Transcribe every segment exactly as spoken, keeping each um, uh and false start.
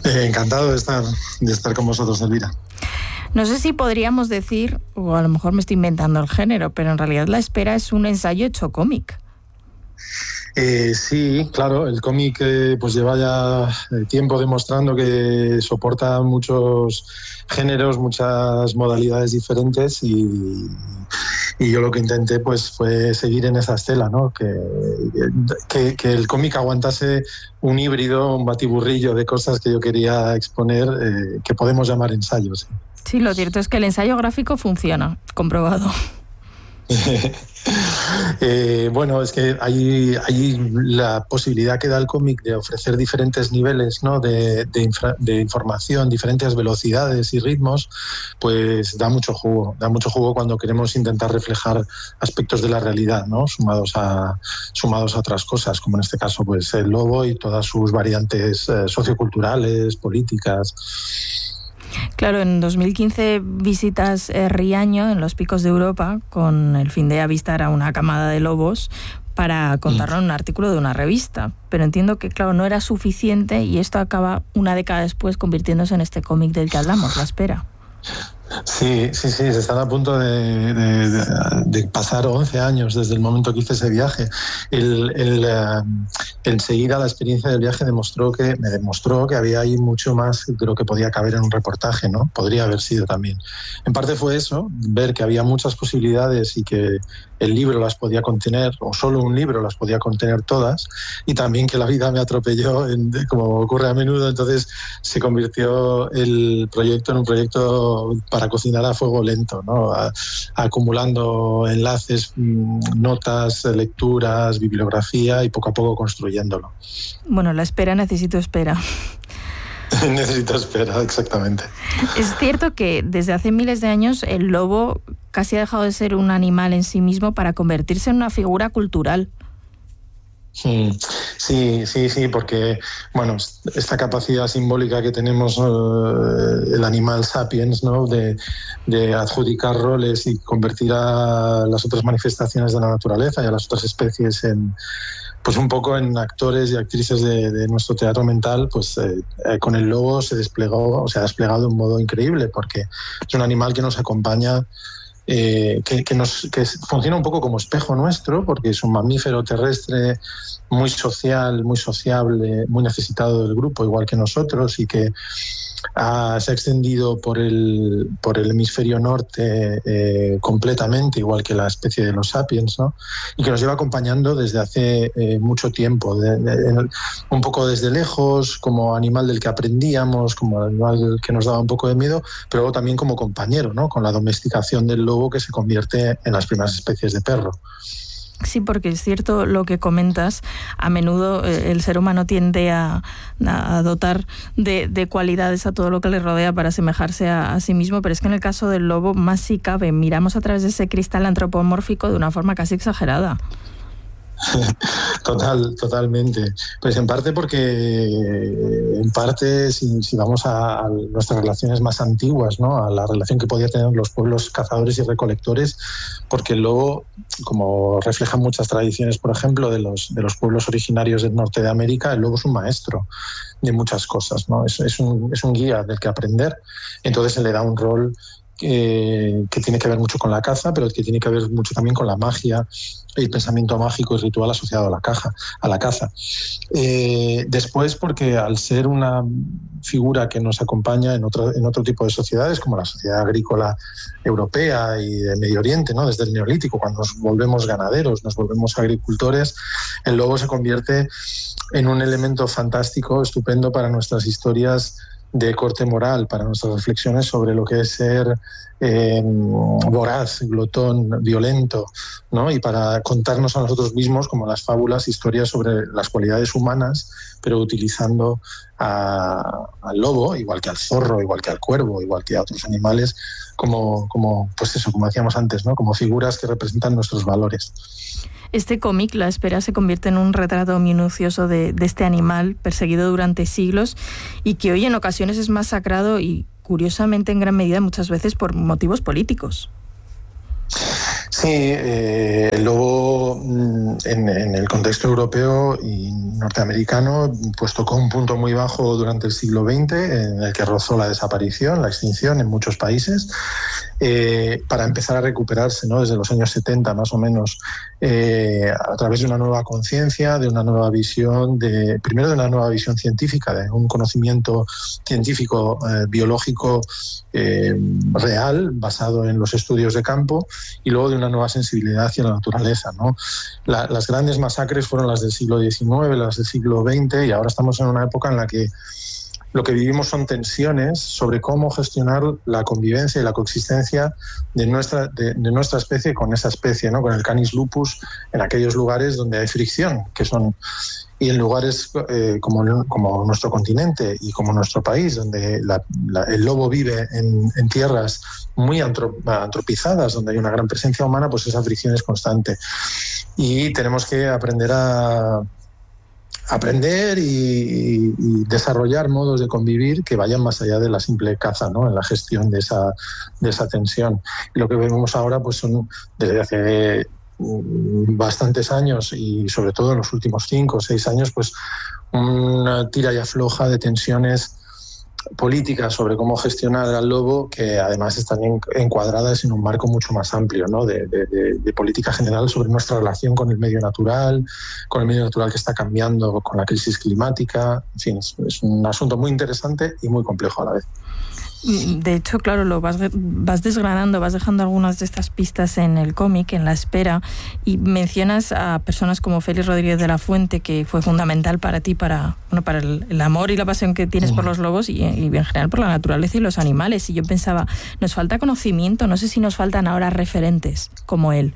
Eh, encantado de estar, de estar con vosotros, Elvira. No sé si podríamos decir, o a lo mejor me estoy inventando el género, pero en realidad La Espera es un ensayo hecho cómic. Eh, sí, claro, el cómic eh, pues lleva ya tiempo demostrando que soporta muchos géneros, muchas modalidades diferentes y, y yo lo que intenté pues fue seguir en esa estela, ¿no? Que, que, que el cómic aguantase un híbrido, un batiburrillo de cosas que yo quería exponer, eh, que podemos llamar ensayos. Sí, lo cierto es que el ensayo gráfico funciona, comprobado. eh, bueno, es que hay, hay la posibilidad que da el cómic de ofrecer diferentes niveles, ¿no? de, de, infra, de información, diferentes velocidades y ritmos, pues da mucho jugo, da mucho jugo cuando queremos intentar reflejar aspectos de la realidad, ¿no? sumados a, sumados a otras cosas, como en este caso pues el lobo y todas sus variantes eh, socioculturales, políticas. Claro, en dos mil quince visitas eh, Riaño, en los Picos de Europa, con el fin de avistar a una camada de lobos para contarlo en un artículo de una revista. Pero entiendo que, claro, no era suficiente y esto acaba una década después convirtiéndose en este cómic del que hablamos, La Espera. Sí, sí, sí, se están a punto de, de, de, de pasar once años desde el momento que hice ese viaje. El, el, uh, enseguida la experiencia del viaje demostró que, me demostró que había ahí mucho más de lo que podía caber en un reportaje, ¿no? Podría haber sido también. En parte fue eso, ver que había muchas posibilidades y que el libro las podía contener, o solo un libro las podía contener todas, y también que la vida me atropelló, en, como ocurre a menudo, entonces se convirtió el proyecto en un proyecto para cocinar a fuego lento, ¿no? A, a, acumulando enlaces, notas, lecturas, bibliografía y poco a poco construyéndolo. Bueno, la espera necesito espera. Necesito espera, exactamente. Es cierto que desde hace miles de años el lobo casi ha dejado de ser un animal en sí mismo para convertirse en una figura cultural. Sí, sí, sí, porque bueno, esta capacidad simbólica que tenemos eh, el animal sapiens, ¿no? de, de adjudicar roles y convertir a las otras manifestaciones de la naturaleza y a las otras especies en pues un poco en actores y actrices de, de nuestro teatro mental, pues eh, eh, con el lobo se desplegó, o se ha desplegado de un modo increíble, porque es un animal que nos acompaña, eh, que, que, nos, que funciona un poco como espejo nuestro, porque es un mamífero terrestre muy social, muy sociable, muy necesitado del grupo, igual que nosotros, y que Ah, se ha extendido por el, por el hemisferio norte eh, completamente, igual que la especie de los sapiens, ¿no? Y que nos lleva acompañando desde hace eh, mucho tiempo, de, de, un poco desde lejos, como animal del que aprendíamos, como animal que nos daba un poco de miedo, pero luego también como compañero, ¿no? Con la domesticación del lobo que se convierte en las primeras especies de perro. Sí, porque es cierto lo que comentas, a menudo eh, el ser humano tiende a, a dotar de, de cualidades a todo lo que le rodea para asemejarse a, a sí mismo, pero es que en el caso del lobo más sí cabe, miramos a través de ese cristal antropomórfico de una forma casi exagerada. Total, totalmente. Pues en parte porque, en parte, si, si vamos a, a nuestras relaciones más antiguas, ¿no? A la relación que podían tener los pueblos cazadores y recolectores, porque el lobo, como reflejan muchas tradiciones, por ejemplo, de los, de los pueblos originarios del norte de América, el lobo es un maestro de muchas cosas, ¿no? Es, es, un, es un guía del que aprender, entonces se le da un rol Eh, que tiene que ver mucho con la caza, pero que tiene que ver mucho también con la magia, el pensamiento mágico y ritual asociado a la, caja, a la caza. Eh, después, porque al ser una figura que nos acompaña en otro, en otro tipo de sociedades, como la sociedad agrícola europea y de Medio Oriente, ¿no? Desde el Neolítico, cuando nos volvemos ganaderos, nos volvemos agricultores, el lobo se convierte en un elemento fantástico, estupendo para nuestras historias de corte moral, para nuestras reflexiones sobre lo que es ser eh, voraz, glotón, violento, ¿no? Y para contarnos a nosotros mismos, como las fábulas, historias sobre las cualidades humanas, pero utilizando a, al lobo, igual que al zorro, igual que al cuervo, igual que a otros animales, como, como, pues eso, como decíamos antes, ¿no? Como figuras que representan nuestros valores. Este cómic, La Espera, se convierte en un retrato minucioso de, de este animal perseguido durante siglos y que hoy en ocasiones es masacrado y, curiosamente, en gran medida, muchas veces por motivos políticos. Sí, eh, el lobo en, en el contexto europeo y norteamericano pues tocó un punto muy bajo durante el siglo veinte en el que rozó la desaparición, la extinción en muchos países, eh, para empezar a recuperarse, ¿no? Desde los años setenta más o menos, eh, a través de una nueva conciencia, de una nueva visión, de primero de una nueva visión científica, de un conocimiento científico eh, biológico eh, real, basado en los estudios de campo, y luego de una nueva sensibilidad hacia la naturaleza, ¿no? La, las grandes masacres fueron las del siglo diecinueve, las del siglo veinte, y ahora estamos en una época en la que lo que vivimos son tensiones sobre cómo gestionar la convivencia y la coexistencia de nuestra, de, de nuestra especie con esa especie, ¿no? Con el Canis lupus, en aquellos lugares donde hay fricción, que son, y en lugares eh, como, como nuestro continente y como nuestro país, donde la, la, el lobo vive en, en tierras muy antropizadas, donde hay una gran presencia humana, pues esa fricción es constante. Y tenemos que aprender a aprender y, y desarrollar modos de convivir que vayan más allá de la simple caza, ¿no? En la gestión de esa, de esa tensión. Y lo que vemos ahora pues son, desde hace bastantes años y sobre todo en los últimos cinco o seis años, pues una tira y afloja de tensiones políticas sobre cómo gestionar al lobo, que además están encuadradas en un marco mucho más amplio, ¿no? de, de, de, de política general sobre nuestra relación con el medio natural, con el medio natural que está cambiando, con la crisis climática. En fin, es, es un asunto muy interesante y muy complejo a la vez. De hecho, claro, lo vas, vas desgranando, vas dejando algunas de estas pistas en el cómic, en La Espera, y mencionas a personas como Félix Rodríguez de la Fuente, que fue fundamental para ti, para, bueno, para el, el amor y la pasión que tienes por los lobos y, y en general por la naturaleza y los animales. Y yo pensaba, nos falta conocimiento, no sé si nos faltan ahora referentes como él.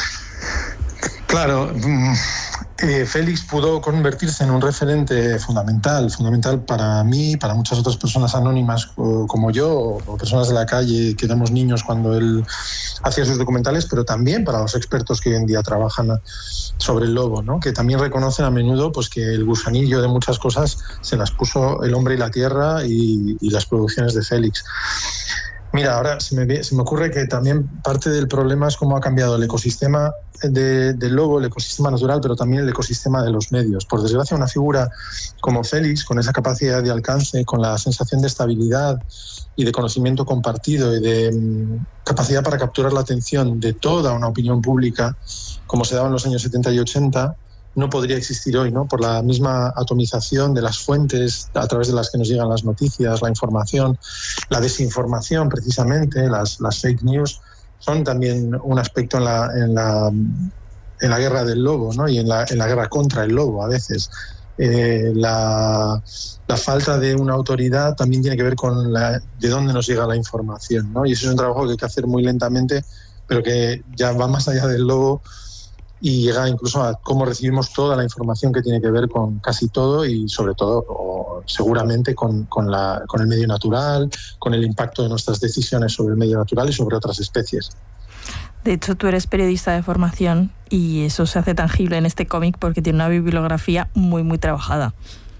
Claro, eh, Félix pudo convertirse en un referente fundamental, fundamental para mí, para muchas otras personas anónimas o, como yo, o, o personas de la calle que éramos niños cuando él hacía sus documentales, pero también para los expertos que hoy en día trabajan sobre el lobo, ¿no? Que también reconocen a menudo pues, que el gusanillo de muchas cosas se las puso el hombre y la tierra y, y las producciones de Félix. Mira, ahora se me, se me ocurre que también parte del problema es cómo ha cambiado el ecosistema de, del lobo, el ecosistema natural, pero también el ecosistema de los medios. Por desgracia, una figura como Félix, con esa capacidad de alcance, con la sensación de estabilidad y de conocimiento compartido y de um, capacidad para capturar la atención de toda una opinión pública, como se daba en los años setenta y ochenta, no podría existir hoy, ¿no? Por la misma atomización de las fuentes a través de las que nos llegan las noticias, la información, la desinformación, precisamente, las, las fake news, son también un aspecto en la, en la, en la guerra del lobo, ¿no? Y en la, en la guerra contra el lobo, a veces. Eh, la, la falta de una autoridad también tiene que ver con la, de dónde nos llega la información, ¿no? Y eso es un trabajo que hay que hacer muy lentamente, pero que ya va más allá del lobo y llega incluso a cómo recibimos toda la información que tiene que ver con casi todo y sobre todo, o seguramente, con, con, la, con el medio natural, con el impacto de nuestras decisiones sobre el medio natural y sobre otras especies. De hecho, tú eres periodista de formación y eso se hace tangible en este cómic porque tiene una bibliografía muy, muy trabajada.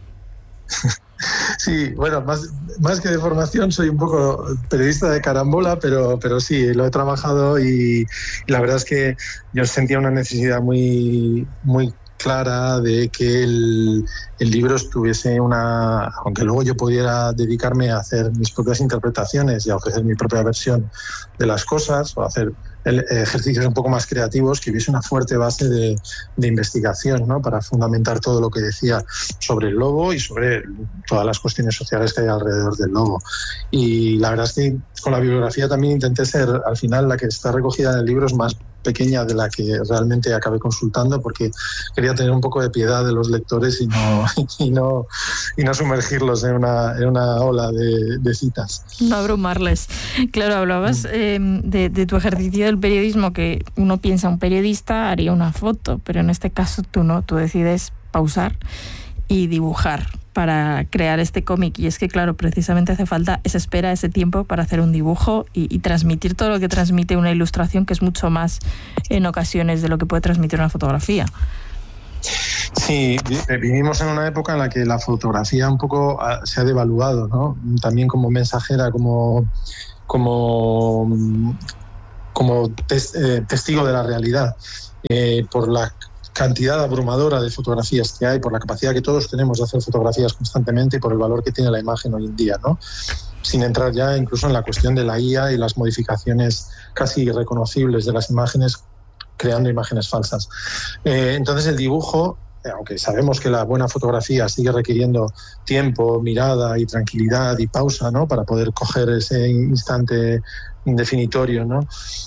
Sí, bueno, más, más que de formación soy un poco periodista de carambola, pero, pero sí, lo he trabajado y, y la verdad es que yo sentía una necesidad muy, muy clara de que el, el libro estuviese una... Aunque luego yo pudiera dedicarme a hacer mis propias interpretaciones y a ofrecer mi propia versión de las cosas o hacer el, ejercicios un poco más creativos, que hubiese una fuerte base de, de investigación, ¿no? Para fundamentar todo lo que decía sobre el lobo y sobre todas las cuestiones sociales que hay alrededor del lobo. Y la verdad es que con la bibliografía también intenté ser, al final, la que está recogida en el libro es más pequeña de la que realmente acabé consultando, porque quería tener un poco de piedad de los lectores y no, y no, y no sumergirlos en una, en una ola de, de citas. No abrumarles. Claro, hablabas eh, de, de tu ejercicio del periodismo, que uno piensa, un periodista haría una foto, pero en este caso tú no, tú decides pausar y dibujar para crear este cómic. Y es que, claro, precisamente hace falta esa espera, ese tiempo para hacer un dibujo y, y transmitir todo lo que transmite una ilustración, que es mucho más en ocasiones de lo que puede transmitir una fotografía. Sí, vivimos en una época en la que la fotografía un poco se ha devaluado, ¿no? También como mensajera, como, como, como tes, eh, testigo de la realidad, eh, por la cantidad abrumadora de fotografías que hay, por la capacidad que todos tenemos de hacer fotografías constantemente y por el valor que tiene la imagen hoy en día, ¿no? Sin entrar ya incluso en la cuestión de la I A y las modificaciones casi irreconocibles de las imágenes, creando imágenes falsas. Eh, entonces el dibujo, aunque sabemos que la buena fotografía sigue requiriendo tiempo, mirada y tranquilidad y pausa, ¿no?, para poder coger ese instante definitorio, ¿no?,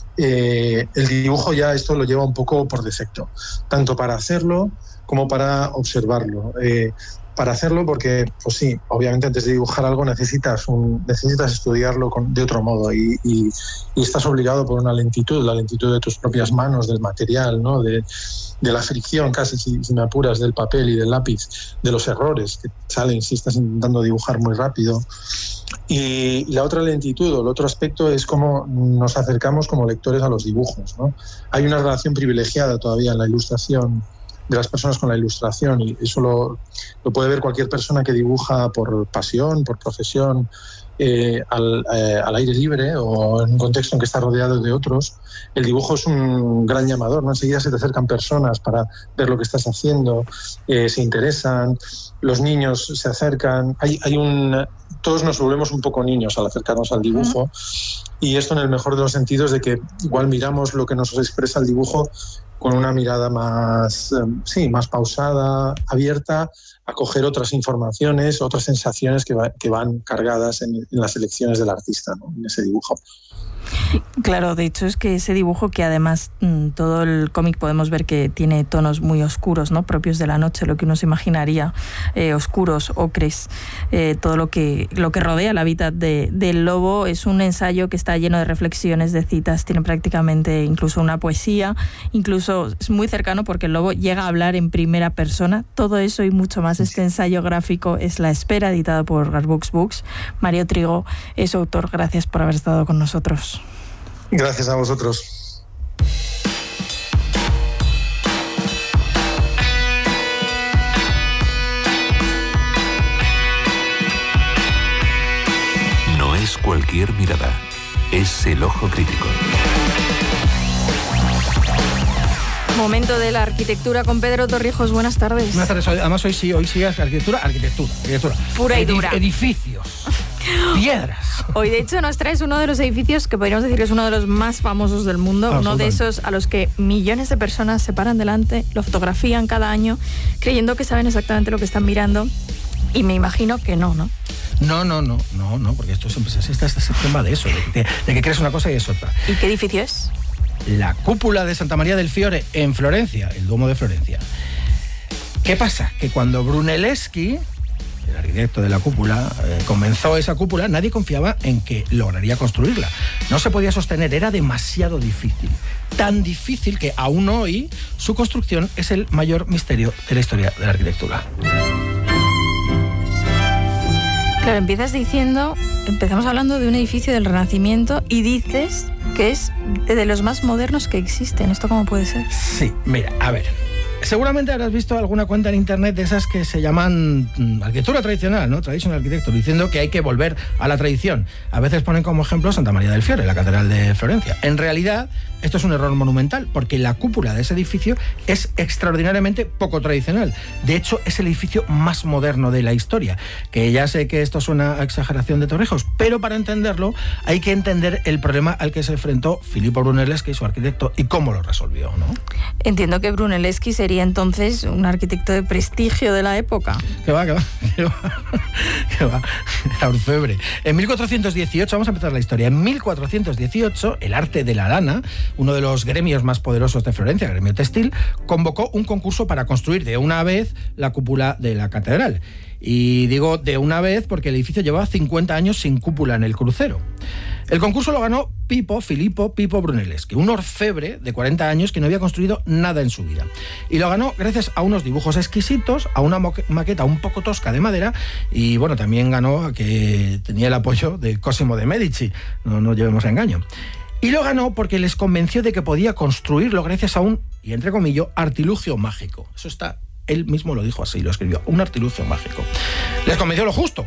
eh, el dibujo ya esto lo lleva un poco por defecto, tanto para hacerlo como para observarlo. Eh, para hacerlo porque, pues sí, obviamente antes de dibujar algo necesitas un, necesitas estudiarlo con, de otro modo y, y, y estás obligado por una lentitud, la lentitud de tus propias manos, del material, ¿no?, de, de la fricción casi, si, si me apuras, del papel y del lápiz, de los errores que salen si estás intentando dibujar muy rápido. Y, y la otra lentitud o el otro aspecto es cómo nos acercamos como lectores a los dibujos, ¿no? Hay una relación privilegiada todavía en la ilustración de las personas con la ilustración, y eso lo, lo puede ver cualquier persona que dibuja por pasión, por profesión, eh, al, eh, al aire libre o en un contexto en que está rodeado de otros. El dibujo es un gran llamador, ¿no? Enseguida se te acercan personas para ver lo que estás haciendo, eh, se interesan, los niños se acercan, hay, hay un... todos nos volvemos un poco niños al acercarnos al dibujo, y esto en el mejor de los sentidos, de que igual miramos lo que nos expresa el dibujo con una mirada más, sí, más pausada, abierta a coger otras informaciones, otras sensaciones que, va, que van cargadas en, en las elecciones del artista, ¿no?, en ese dibujo. Claro, de hecho es que ese dibujo, que además mmm, todo el cómic podemos ver que tiene tonos muy oscuros, ¿no?, propios de la noche, lo que uno se imaginaría, eh, oscuros, ocres, eh, todo lo que, lo que rodea el hábitat de, del lobo. Es un ensayo que está lleno de reflexiones, de citas, tiene prácticamente incluso una poesía, incluso es muy cercano porque el lobo llega a hablar en primera persona. Todo eso y mucho más, este ensayo gráfico es La Espera, editado por Garbox Books. Mario Trigo es su autor. Gracias por haber estado con nosotros. Gracias a vosotros. No es cualquier mirada, es el ojo crítico. Momento de la arquitectura con Pedro Torrijos. Buenas tardes. Buenas tardes. Además hoy sí, hoy sí es arquitectura, arquitectura, arquitectura. Pura y dura. Edificios, piedras. Hoy de hecho nos traes uno de los edificios que podríamos decir que es uno de los más famosos del mundo, uno de esos a los que millones de personas se paran delante, lo fotografían cada año, creyendo que saben exactamente lo que están mirando, y me imagino que no, ¿no? No, no, no, no, no, porque esto siempre es este, este tema de eso, de que, de que crees una cosa y es otra. ¿Y qué edificio es? La cúpula de Santa María del Fiore en Florencia, el Duomo de Florencia. ¿Qué pasa? Que cuando Brunelleschi, el arquitecto de la cúpula, eh, comenzó esa cúpula, nadie confiaba en que lograría construirla. No se podía sostener, era demasiado difícil. Tan difícil que aún hoy su construcción es el mayor misterio de la historia de la arquitectura. Claro, empiezas diciendo, empezamos hablando de un edificio del Renacimiento y dices que es de los más modernos que existen. ¿Esto cómo puede ser? Sí, mira, a ver. Seguramente habrás visto alguna cuenta en internet de esas que se llaman arquitectura tradicional, ¿no? Traditional Architecture, diciendo que hay que volver a la tradición. A veces ponen como ejemplo Santa María del Fiore, la catedral de Florencia. En realidad, esto es un error monumental, porque la cúpula de ese edificio es extraordinariamente poco tradicional. De hecho, es el edificio más moderno de la historia. Que ya sé que esto suena a exageración de Torrijos, pero para entenderlo hay que entender el problema al que se enfrentó Filippo Brunelleschi, su arquitecto, y cómo lo resolvió, ¿no? Entiendo que Brunelleschi sería entonces un arquitecto de prestigio de la época. Que va, que va, que va, que va. Era orfebre. En mil cuatrocientos dieciocho, vamos a empezar la historia. En mil cuatrocientos dieciocho, el arte de la lana, uno de los gremios más poderosos de Florencia, el gremio textil, convocó un concurso para construir de una vez la cúpula de la catedral. Y digo de una vez porque el edificio llevaba cincuenta años sin cúpula en el crucero. El concurso lo ganó Pippo, Filippo Pippo Brunelleschi, un orfebre de cuarenta años que no había construido nada en su vida. Y lo ganó gracias a unos dibujos exquisitos, a una maqueta un poco tosca de madera, y bueno, también ganó a que tenía el apoyo de Cosimo de Medici, no nos llevemos a engaño. Y lo ganó porque les convenció de que podía construirlo gracias a un, y entre comillas, artilugio mágico. Eso está... Él mismo lo dijo así, lo escribió, un artilugio mágico. Les convenció lo justo,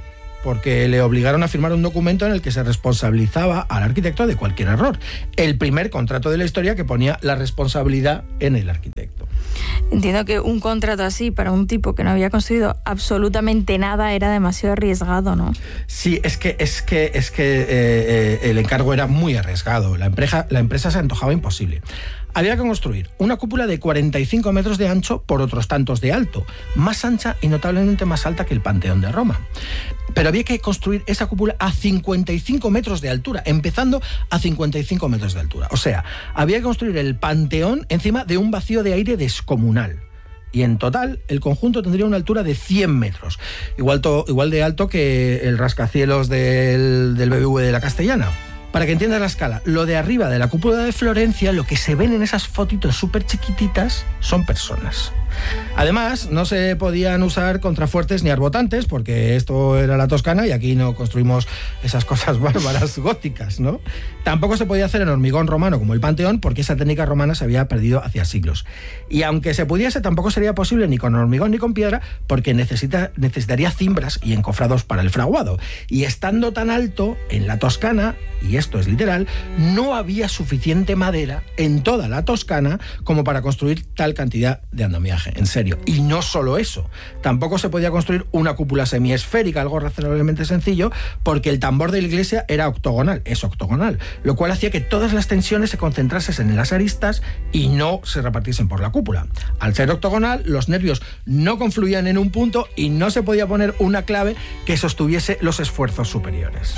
porque le obligaron a firmar un documento en el que se responsabilizaba al arquitecto de cualquier error. El primer contrato de la historia que ponía la responsabilidad en el arquitecto. Entiendo que un contrato así para un tipo que no había construido absolutamente nada era demasiado arriesgado, ¿no? Sí, es que, es que, es que eh, eh, el encargo era muy arriesgado. La empresa, la empresa se antojaba imposible. Había que construir una cúpula de cuarenta y cinco metros de ancho por otros tantos de alto, más ancha y notablemente más alta que el Panteón de Roma. Pero había que construir esa cúpula a cincuenta y cinco metros de altura, empezando a cincuenta y cinco metros de altura. O sea, había que construir el Panteón encima de un vacío de aire descomunal. Y en total, el conjunto tendría una altura de cien metros, igual, to, igual de alto que el rascacielos del, del B B V de la Castellana. Para que entiendas la escala, lo de arriba de la cúpula de Florencia, lo que se ven en esas fotitos súper chiquititas, son personas. Además, no se podían usar contrafuertes ni arbotantes, porque esto era la Toscana y aquí no construimos esas cosas bárbaras góticas, ¿no? Tampoco se podía hacer en hormigón romano como el Panteón, porque esa técnica romana se había perdido hacía siglos. Y aunque se pudiese, tampoco sería posible ni con hormigón ni con piedra, porque necesita, necesitaría cimbras y encofrados para el fraguado. Y estando tan alto, en la Toscana, y esto es literal, no había suficiente madera en toda la Toscana como para construir tal cantidad de andamiaje. En serio. Y no solo eso, tampoco se podía construir una cúpula semiesférica, algo razonablemente sencillo, porque el tambor de la iglesia era octogonal, es octogonal, lo cual hacía que todas las tensiones se concentrasen en las aristas y no se repartiesen por la cúpula. Al ser octogonal, los nervios no confluían en un punto y no se podía poner una clave que sostuviese los esfuerzos superiores.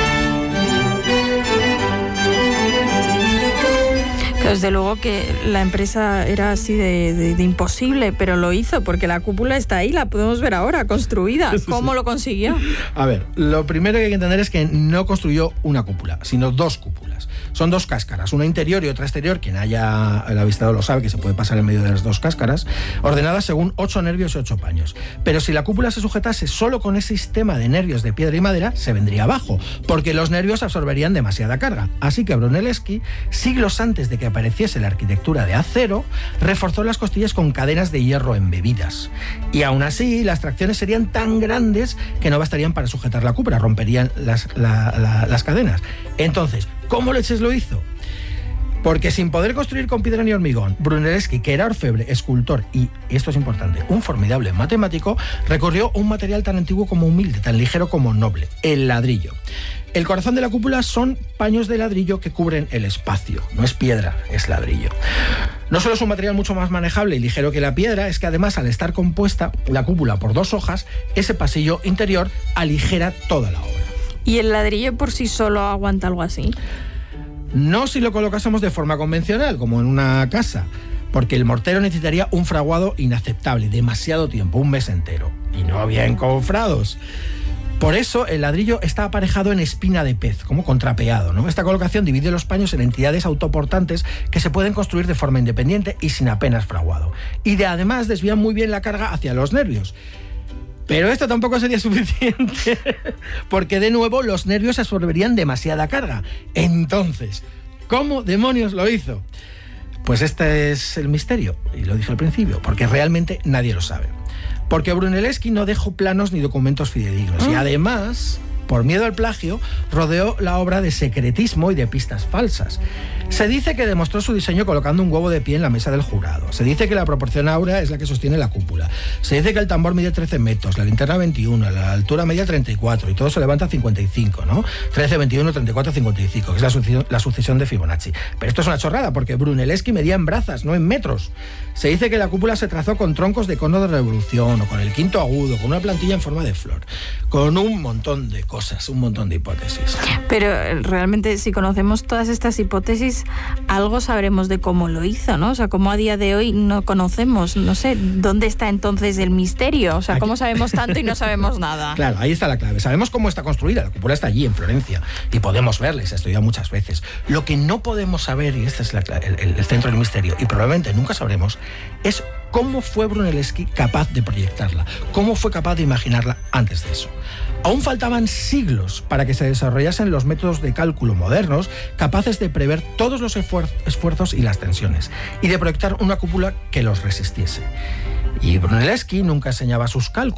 Desde luego que la empresa era así de, de, de imposible, pero lo hizo porque la cúpula está ahí, la podemos ver ahora, construida. ¿Cómo lo consiguió? A ver, lo primero que hay que entender es que no construyó una cúpula, sino dos cúpulas. Son dos cáscaras, una interior y otra exterior, quien haya el avistado lo sabe, que se puede pasar en medio de las dos cáscaras, ordenadas según ocho nervios y ocho paños. Pero si la cúpula se sujetase solo con ese sistema de nervios de piedra y madera, se vendría abajo, porque los nervios absorberían demasiada carga. Así que Brunelleschi, siglos antes de que apareciese la arquitectura de acero, reforzó las costillas con cadenas de hierro embebidas. Y aún así, las tracciones serían tan grandes que no bastarían para sujetar la cúpula, romperían las, la, la, las cadenas. Entonces, ¿cómo leches lo hizo? Porque sin poder construir con piedra ni hormigón, Brunelleschi, que era orfebre, escultor y, esto es importante, un formidable matemático, recurrió a un material tan antiguo como humilde, tan ligero como noble, el ladrillo. El corazón de la cúpula son paños de ladrillo que cubren el espacio. No es piedra, es ladrillo. No solo es un material mucho más manejable y ligero que la piedra, es que además, al estar compuesta la cúpula por dos hojas, ese pasillo interior aligera toda la obra. ¿Y el ladrillo por sí solo aguanta algo así? No si lo colocásemos de forma convencional, como en una casa, porque el mortero necesitaría un fraguado inaceptable, demasiado tiempo, un mes entero. Y no había encofrados. Por eso el ladrillo está aparejado en espina de pez, como contrapeado, ¿no? Esta colocación divide los paños en entidades autoportantes que se pueden construir de forma independiente y sin apenas fraguado. Y de, además desvían muy bien la carga hacia los nervios. Pero esto tampoco sería suficiente, porque de nuevo los nervios absorberían demasiada carga. Entonces, ¿cómo demonios lo hizo? Pues este es el misterio, y lo dije al principio, porque realmente nadie lo sabe. Porque Brunelleschi no dejó planos ni documentos fidedignos, y además, por miedo al plagio, rodeó la obra de secretismo y de pistas falsas. Se dice que demostró su diseño colocando un huevo de pie en la mesa del jurado. Se dice que la proporción áurea es la que sostiene la cúpula. Se dice que el tambor mide trece metros, la linterna veintiuno, la altura media treinta y cuatro, y todo se levanta a cincuenta y cinco, ¿no? trece, veintiuno, treinta y cuatro, cincuenta y cinco, que es la sucesión, la sucesión de Fibonacci. Pero esto es una chorrada, porque Brunelleschi medía en brazas, no en metros. Se dice que la cúpula se trazó con troncos de cono de revolución, o con el quinto agudo, con una plantilla en forma de flor, con un montón de cosas, un montón de hipótesis. Pero realmente, si conocemos todas estas hipótesis, algo sabremos de cómo lo hizo, ¿no? O sea, cómo a día de hoy no conocemos, no sé, ¿dónde está entonces el misterio? O sea, ¿cómo sabemos tanto y no sabemos nada? Claro, ahí está la clave. Sabemos cómo está construida, la cúpula está allí, en Florencia, y podemos verla, se ha estudiado muchas veces. Lo que no podemos saber, y este es la, el, el centro del misterio, y probablemente nunca sabremos, es cómo fue Brunelleschi capaz de proyectarla, cómo fue capaz de imaginarla antes de eso. Aún faltaban siglos para que se desarrollasen los métodos de cálculo modernos capaces de prever todos los esfuerzos y las tensiones y de proyectar una cúpula que los resistiese. Y Brunelleschi nunca enseñaba sus cálculos,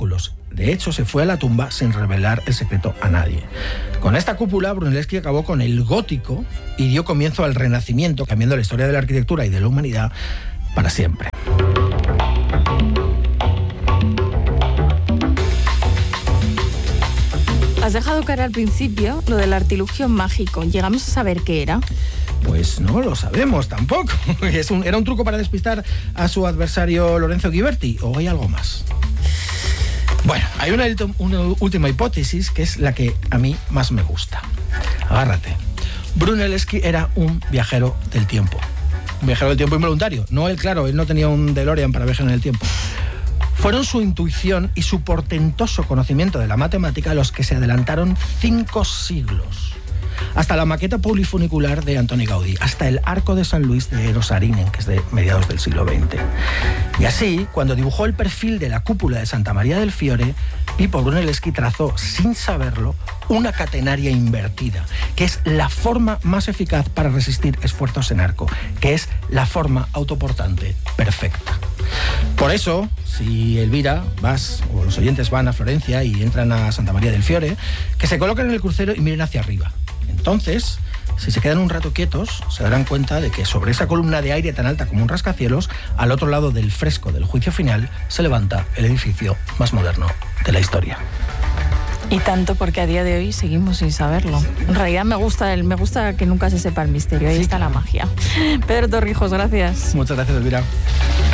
De hecho, se fue a la tumba sin revelar el secreto a nadie. Con esta cúpula, Brunelleschi acabó con el gótico y dio comienzo al Renacimiento, cambiando la historia de la arquitectura y de la humanidad para siempre. Has dejado caer al principio lo del artilugio mágico. ¿Llegamos a saber qué era? Pues no lo sabemos tampoco. Es un, ¿Era un truco para despistar a su adversario Lorenzo Ghiberti o hay algo más? Bueno, hay una, una última hipótesis que es la que a mí más me gusta. Agárrate. Brunelleschi era un viajero del tiempo. Un viajero del tiempo involuntario. No él, claro, él no tenía un DeLorean para viajar en el tiempo. Fueron su intuición y su portentoso conocimiento de la matemática los que se adelantaron cinco siglos. Hasta la maqueta polifunicular de Antoni Gaudí, hasta el Arco de San Luis de Rosarinen, que es de mediados del siglo veinte. Y así, cuando dibujó el perfil de la cúpula de Santa María del Fiore, Pippo Brunelleschi trazó, sin saberlo, una catenaria invertida, que es la forma más eficaz para resistir esfuerzos en arco, que es la forma autoportante perfecta. Por eso, si Elvira, vas, o los oyentes van a Florencia y entran a Santa María del Fiore, que se coloquen en el crucero y miren hacia arriba. Entonces, si se quedan un rato quietos, se darán cuenta de que sobre esa columna de aire tan alta como un rascacielos, al otro lado del fresco del juicio final, se levanta el edificio más moderno de la historia. Y tanto porque a día de hoy seguimos sin saberlo. En realidad me gusta el, me gusta que nunca se sepa el misterio. Ahí sí está la magia. Pedro Torrijos, gracias. Muchas gracias, Elvira.